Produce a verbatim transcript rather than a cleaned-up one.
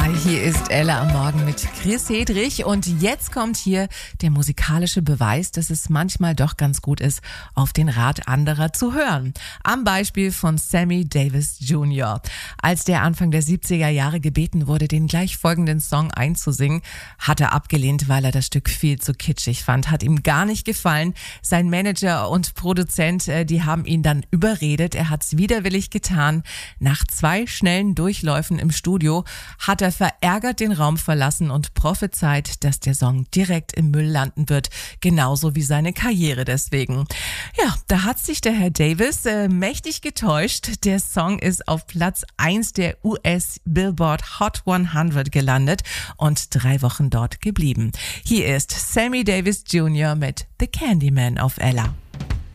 Hi, hier ist Ella am Morgen mit Chris Hedrich und jetzt kommt hier der musikalische Beweis, dass es manchmal doch ganz gut ist, auf den Rat anderer zu hören. Am Beispiel von Sammy Davis Junior Als der Anfang der siebziger Jahre gebeten wurde, den gleich folgenden Song einzusingen, hat er abgelehnt, weil er das Stück viel zu kitschig fand. Hat ihm gar nicht gefallen. Sein Manager und Produzent, die haben ihn dann überredet. Er hat's widerwillig getan. Nach zwei schnellen Durchläufen im Studio hat er verärgert den Raum verlassen und prophezeit, dass der Song direkt im Müll landen wird, genauso wie seine Karriere deswegen. Ja, da hat sich der Herr Davis äh, mächtig getäuscht. Der Song ist auf Platz eins der U S Billboard Hot hundert gelandet und drei Wochen dort geblieben. Hier ist Sammy Davis Junior mit The Candyman auf Ella.